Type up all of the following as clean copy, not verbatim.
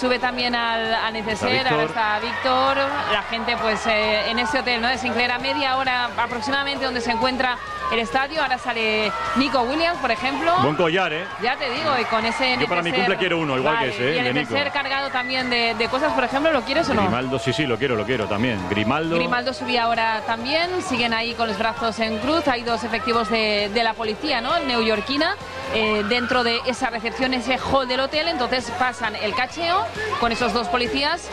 sube también al neceser, ahora está Víctor, la gente pues en ese hotel, ¿no?, de Sinclair, a media hora aproximadamente donde se encuentra el estadio. Ahora sale Nico Williams, por ejemplo. Buen collar, ya te digo, y con ese yo para mi cumple quiero uno, igual que ese, y el neceser cargado también de cosas, por ejemplo, ¿lo quieres o no? Grimaldo, sí, lo quiero también. Grimaldo subía ahora también, siguen ahí con los brazos en cruz. Hay dos efectivos de la policía, ¿no?, neoyorquina, dentro de esa recepción, ese hall del hotel. Entonces pasan el cacheo con esos dos policías,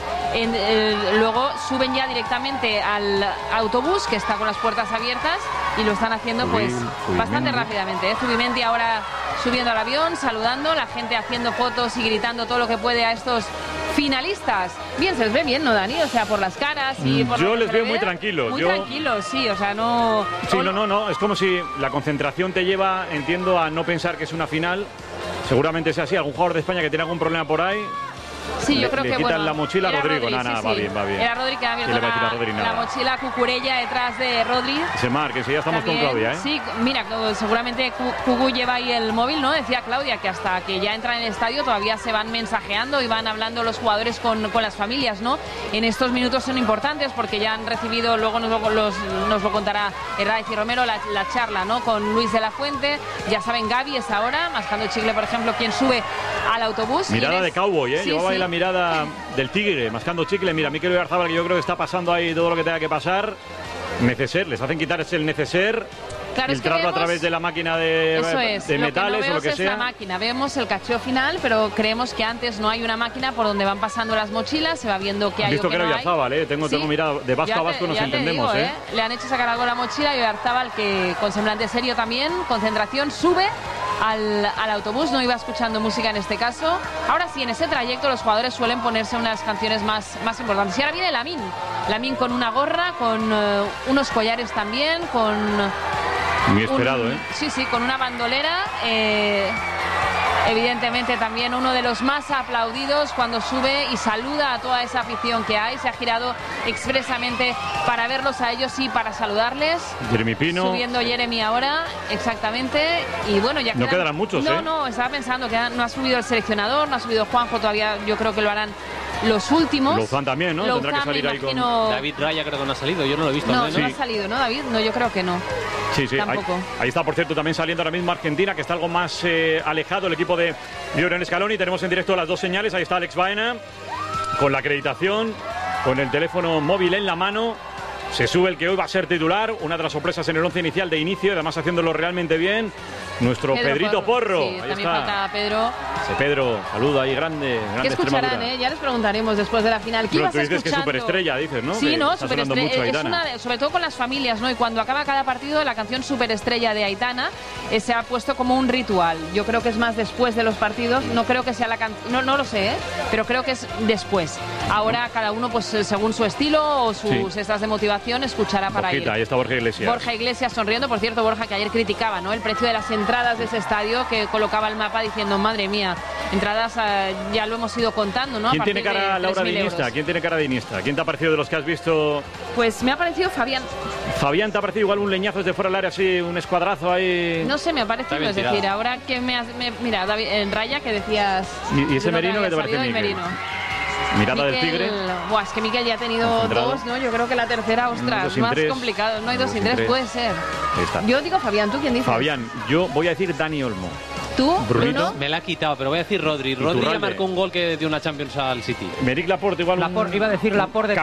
luego suben ya directamente al autobús que está con las puertas abiertas y lo están haciendo pues bastante rápidamente. Zubimendi ahora subiendo al avión, saludando, la gente haciendo fotos y gritando todo lo que puede a estos finalistas. Bien, se les ve bien, ¿no, Dani? O sea, por las caras y por yo les veo muy tranquilos. Muy tranquilos, sí, o sea, no... Sí, no, es como si la concentración te lleva, entiendo, a no pensar que es una final. Seguramente sea así. Algún jugador de España que tiene algún problema por ahí. Sí, yo creo que quitan la mochila a Rodrigo. Nada, va bien. Era Rodri que ha abierto la mochila Cucurella detrás de Rodri. Se marque, sí, ya estamos también, con Claudia, ¿eh? Sí, mira, seguramente Cucu lleva ahí el móvil, ¿no? Decía Claudia que hasta que ya entran en el estadio todavía se van mensajeando y van hablando los jugadores con las familias, ¿no? En estos minutos son importantes porque ya han recibido, luego nos lo contará Herraiz y Romero, la charla, ¿no?, con Luis de la Fuente. Ya saben, Gavi es ahora, mascando chicle, por ejemplo, quien sube al autobús. Mirada de cowboy, ¿eh? Sí, Llevaba ahí la mirada del tigre, mascando chicle. Mira, Mikel Oyarzabal, que yo creo que está pasando ahí todo lo que tenga que pasar. Neceser, les hacen quitarse el neceser, filtrarlo a través de la máquina de metales o lo que sea. La máquina, vemos el cacheo final, pero creemos que antes no hay una máquina por donde van pasando las mochilas, se va viendo que hay o que no hay. Visto que era Oyarzabal, ¿eh? Tengo mirada de vasco a vasco, nos entendemos, digo, Le han hecho sacar algo la mochila y Oyarzabal, que con semblante serio también, concentración, sube al autobús, no iba escuchando música en este caso. Ahora sí, en ese trayecto los jugadores suelen ponerse unas canciones más importantes. Y ahora viene Lamine con una gorra, con unos collares también, con... Muy esperado, Sí, con una bandolera. Evidentemente también uno de los más aplaudidos cuando sube y saluda a toda esa afición que hay. Se ha girado expresamente para verlos a ellos y para saludarles. Jeremy Pino. Subiendo Jeremy ahora, exactamente. Y bueno, ya no quedarán muchos, No, estaba pensando que no ha subido el seleccionador, no ha subido Juanjo todavía. Yo creo que lo harán los últimos. Louzán también, ¿no? Tendrá que salir ahí con... David Raya creo que no ha salido, yo no lo he visto. No ha salido, ¿no, David? No, yo creo que no. Sí, tampoco. Ahí está, por cierto, también saliendo ahora mismo Argentina, que está algo más alejado el equipo de Lionel Scaloni. Tenemos en directo las dos señales. Ahí está Alex Baena con la acreditación, con el teléfono móvil en la mano. Se sube el que hoy va a ser titular, una de las sorpresas en el 11 inicial de inicio, además haciéndolo realmente bien, nuestro Pedrito Porro. Sí, ahí también está. falta Pedro. Ese Pedro, saludo ahí, grande ¿Qué escucharán, ya les preguntaremos después de la final. ¿Qué ibas tú dices escuchando? Que superestrella, dices, ¿no? Sí, que no, está sonando mucho Aitana. sobre todo con las familias, ¿no? Y cuando acaba cada partido, la canción Superestrella de Aitana se ha puesto como un ritual. Yo creo que es más después de los partidos, no creo que sea la canción, no lo sé, pero creo que es después. Ahora cada uno, pues según su estilo o sus estas de motivación, escuchará para ir. Ahí está Borja Iglesias. Borja Iglesias sonriendo, por cierto, Borja, que ayer criticaba, ¿no?, el precio de las entradas de ese estadio, que colocaba el mapa diciendo, madre mía, entradas ya lo hemos ido contando, ¿no? ¿Quién tiene cara, Laura, de Iniesta? ¿Quién tiene cara de Iniesta? ¿Quién te ha parecido de los que has visto? Pues me ha parecido Fabián. ¿Fabián te ha parecido igual un leñazo desde fuera del área, así, un escuadrazo ahí? No sé, me ha parecido, es decir, ahora que mira, David, en Raya, que decías... ¿Y ese Merino qué te parece, Miquel? Mirada Miquel, del tigre. Buah, es que Miquel ya ha tenido dos, ¿no? Yo creo que la tercera, ostras, más complicado. No hay 2 sin 3, puede ser. Yo digo Fabián, ¿tú quién dices? Fabián, yo voy a decir Dani Olmo. ¿Tú, Bruno? Me la ha quitado, pero voy a decir Rodri. Rodri ya marcó un gol que dio una Champions al City. Meric Laporte igual iba a decir Laporte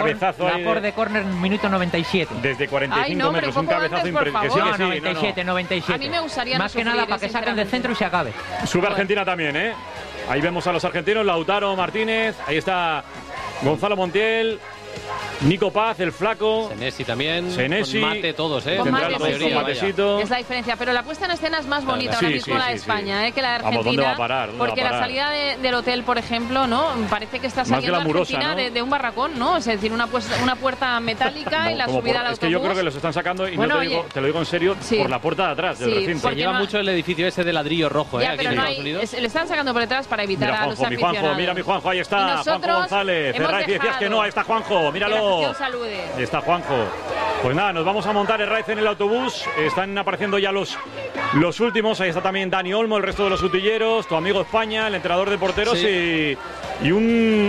de córner, minuto 97. Desde 45 metros, un cabezazo impresionante. 97. A mí me gustaría más que nada para que saquen del centro y se acabe. Sube Argentina también, ¿eh? Ahí vemos a los argentinos, Lautaro Martínez, ahí está Gonzalo Montiel, Nico Paz, el flaco. Senesi también. Senesi. Con Mate todos, Con Mate, mayoría, Matecito. Es la diferencia, pero la puesta en escena es más bonita ahora mismo la de España, que la de Argentina. ¿Dónde va a parar? Porque la salida del hotel, por ejlo, ¿no? Parece que está saliendo Argentina, ¿no?, de un barracón, ¿no? Es decir, una puerta metálica y la subida al autobús. Es que yo creo que los están sacando, y bueno, te lo digo en serio, por la puerta de atrás del recinto. Se lleva mucho el edificio ese de ladrillo rojo, ya, aquí en Estados Unidos. Le están sacando por detrás para evitar a los aficionados. Mira mi Juanjo, ahí está, Juanjo González. Herraiz, decías que no, ahí está Juanjo, míralo. Ahí está Juanjo. Pues nada, nos vamos a montar Herraiz en el autobús. Están apareciendo ya los últimos. Ahí está también Dani Olmo, el resto de los utilleros, tu amigo España, el entrenador de porteros y un